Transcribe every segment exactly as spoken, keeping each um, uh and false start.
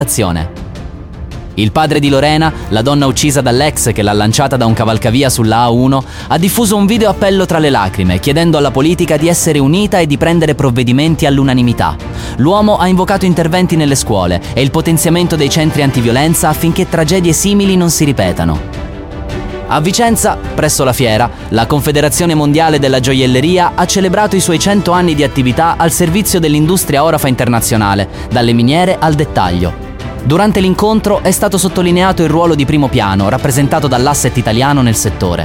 Il padre di Lorena, la donna uccisa dall'ex che l'ha lanciata da un cavalcavia sulla A uno, ha diffuso un video appello tra le lacrime, chiedendo alla politica di essere unita e di prendere provvedimenti all'unanimità. L'uomo ha invocato interventi nelle scuole e il potenziamento dei centri antiviolenza affinché tragedie simili non si ripetano. A Vicenza, presso la fiera, la Confederazione Mondiale della Gioielleria ha celebrato i suoi cento anni di attività al servizio dell'industria orafa internazionale, dalle miniere al dettaglio. Durante l'incontro è stato sottolineato il ruolo di primo piano rappresentato dall'asset italiano nel settore.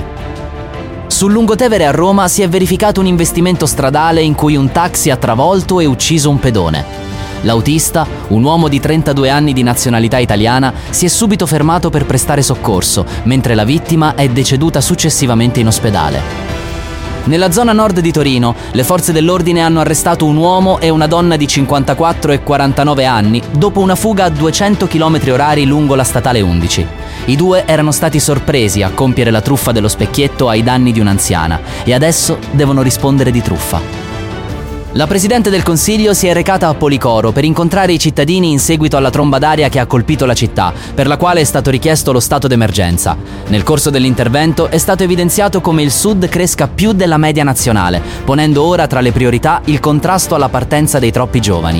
Sul Lungotevere a Roma si è verificato un investimento stradale in cui un taxi ha travolto e ucciso un pedone. L'autista, un uomo di trentadue anni di nazionalità italiana, si è subito fermato per prestare soccorso, mentre la vittima è deceduta successivamente in ospedale. Nella zona nord di Torino, le forze dell'ordine hanno arrestato un uomo e una donna di cinquantaquattro e quarantanove anni dopo una fuga a duecento chilometri orari lungo la statale undici. I due erano stati sorpresi a compiere la truffa dello specchietto ai danni di un'anziana e adesso devono rispondere di truffa. La Presidente del Consiglio si è recata a Policoro per incontrare i cittadini in seguito alla tromba d'aria che ha colpito la città, per la quale è stato richiesto lo stato d'emergenza. Nel corso dell'intervento è stato evidenziato come il Sud cresca più della media nazionale, ponendo ora tra le priorità il contrasto alla partenza dei troppi giovani.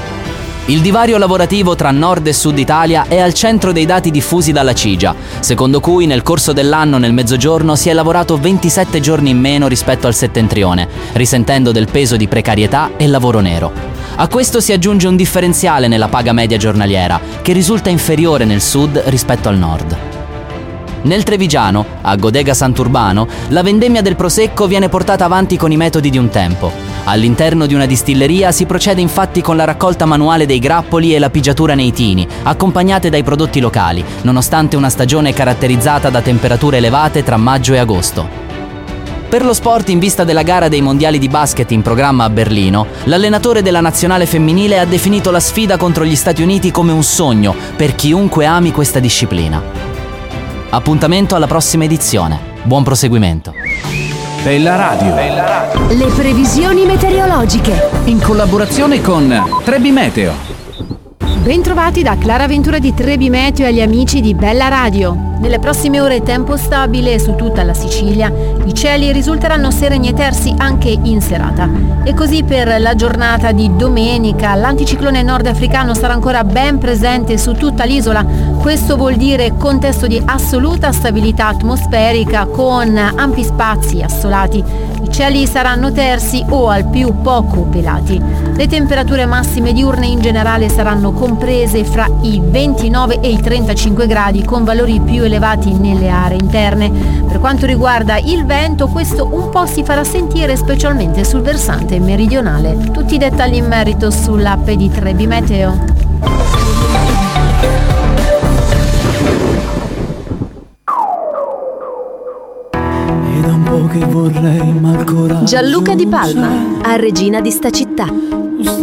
Il divario lavorativo tra Nord e Sud Italia è al centro dei dati diffusi dalla CIGIA, secondo cui nel corso dell'anno nel Mezzogiorno si è lavorato ventisette giorni in meno rispetto al Settentrione, risentendo del peso di precarietà e lavoro nero. A questo si aggiunge un differenziale nella paga media giornaliera, che risulta inferiore nel Sud rispetto al Nord. Nel Trevigiano, a Godega Sant'Urbano, la vendemmia del prosecco viene portata avanti con i metodi di un tempo. All'interno di una distilleria si procede infatti con la raccolta manuale dei grappoli e la pigiatura nei tini, accompagnate dai prodotti locali, nonostante una stagione caratterizzata da temperature elevate tra maggio e agosto. Per lo sport, in vista della gara dei mondiali di basket in programma a Berlino, l'allenatore della nazionale femminile ha definito la sfida contro gli Stati Uniti come un sogno per chiunque ami questa disciplina. Appuntamento alla prossima edizione. Buon proseguimento. Bella Radio. Bella Radio. Le previsioni meteorologiche. In collaborazione con Trebi Meteo. Bentrovati da Clara Ventura di Trebi Meteo e agli amici di Bella Radio. Nelle prossime ore tempo stabile su tutta la Sicilia. I cieli risulteranno sereni e tersi anche in serata. E così per la giornata di domenica l'anticiclone nordafricano sarà ancora ben presente su tutta l'isola. Questo vuol dire contesto di assoluta stabilità atmosferica con ampi spazi assolati. I cieli saranno tersi o al più poco velati. Le temperature massime diurne in generale saranno comprese fra i ventinove e i trentacinque gradi con valori più elevati nelle aree interne. Per quanto riguarda il vento, questo un po' si farà sentire specialmente sul versante meridionale. Tutti i dettagli in merito sull'app di Trebi Meteo. Gianluca Di Palma, a regina di sta città.